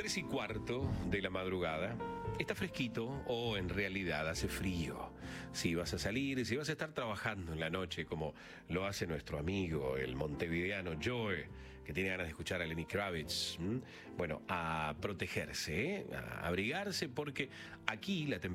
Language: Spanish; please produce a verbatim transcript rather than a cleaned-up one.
Tres y cuarto de la madrugada. Está fresquito o en realidad hace frío. Si vas a salir, si vas a estar trabajando en la noche como lo hace nuestro amigo, el montevideano Joe, que tiene ganas de escuchar a Lenny Kravitz, ¿m? Bueno, a protegerse, ¿eh? A abrigarse, porque aquí la temperatura